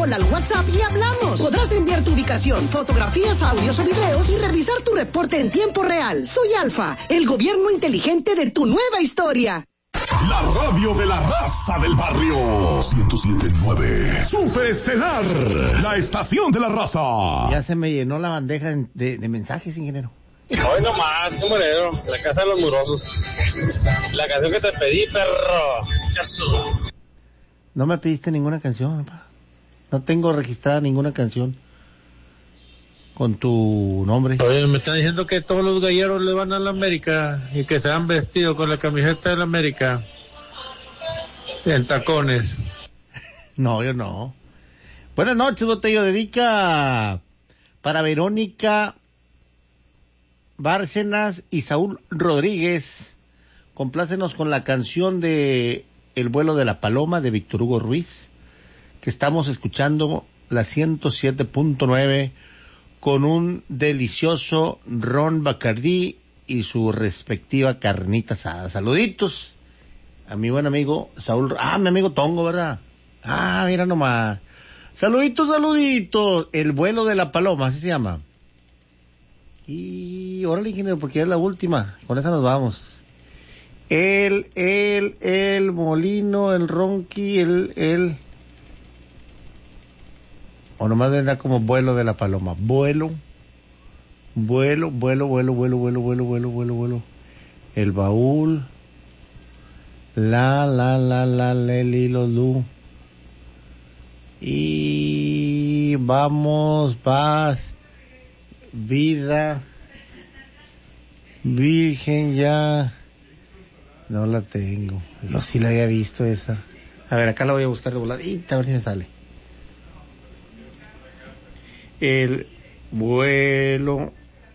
Hola al WhatsApp y hablamos. Podrás enviar tu ubicación, fotografías, audios o videos y revisar tu reporte en tiempo real. Soy Alfa, el gobierno inteligente de tu nueva historia. La radio de la raza del barrio. 107.9. Superestelar. La estación de la raza. Ya se me llenó la bandeja de mensajes, ingeniero. Hoy nomás, camarero. La casa de los murosos. La canción que te pedí, perro. No me pediste ninguna canción, papá. No tengo registrada ninguna canción con tu nombre. Oye, me están diciendo que todos los galleros le van a la América y que se han vestido con la camiseta de la América en tacones. No, yo no. Buenas noches, Botello. Dedica para Verónica Bárcenas y Saúl Rodríguez. Complácenos con la canción de El vuelo de la paloma de Víctor Hugo Ruiz, que estamos escuchando la 107.9 con un delicioso ron Bacardí y su respectiva carnita asada. Saluditos a mi buen amigo Saúl. Mi amigo Tongo, ¿verdad? Mira nomás. Saluditos. El vuelo de la paloma, así se llama. Y órale, ingeniero, porque es la última. Con esa nos vamos. El molino, el ronqui, o nomás vendrá como vuelo de la paloma. Vuelo. El baúl. Lu. Y vas, vida, virgen ya. No la tengo. Yo sí la había visto esa. A ver, acá la voy a buscar de voladita, a ver si me sale. El vuelo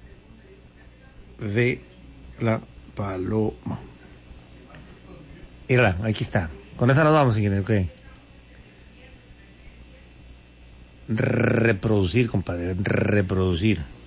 de la paloma. Mira, aquí está. Con esa nos vamos, ingeniero, ¿ok? Reproducir, compadre, reproducir.